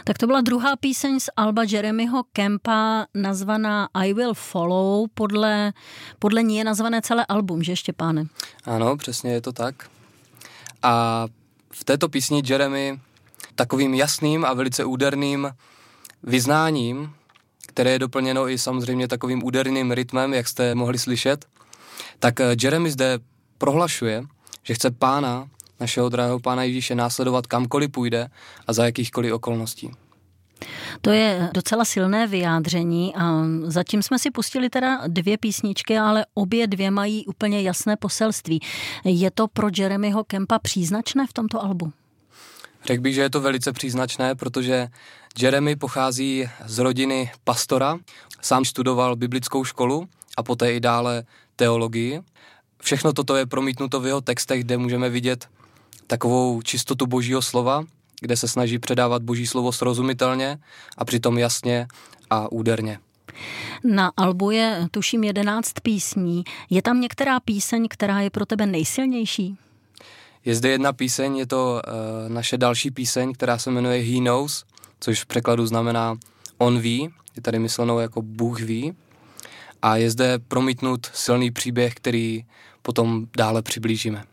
Tak to byla druhá píseň z alba Jeremyho Kempa nazvaná I Will Follow, podle ní je nazvané celé album, že Štěpáne? Ano, přesně je to tak. A v této písni Jeremy takovým jasným a velice úderným vyznáním, které je doplněno i samozřejmě takovým úderným rytmem, jak jste mohli slyšet, tak Jeremy zde prohlašuje, že chce Pána, našeho drahého Pána Ježíše, následovat kamkoliv půjde a za jakýchkoliv okolností. To je docela silné vyjádření a zatím jsme si pustili teda 2 písničky, ale obě 2 mají úplně jasné poselství. Je to pro Jeremyho Kempa příznačné v tomto albu? Řekl bych, že je to velice příznačné, protože Jeremy pochází z rodiny pastora, sám studoval biblickou školu a poté i dále teologii. Všechno toto je promítnuto v jeho textech, kde můžeme vidět takovou čistotu Božího slova, kde se snaží předávat Boží slovo srozumitelně a přitom jasně a úderně. Na albu je tuším 11 písní. Je tam některá píseň, která je pro tebe nejsilnější? Je zde jedna píseň, je to naše další píseň, která se jmenuje He Knows, což v překladu znamená On ví, je tady myšleno jako Bůh ví. A je zde promítnut silný příběh, který potom dále přiblížíme.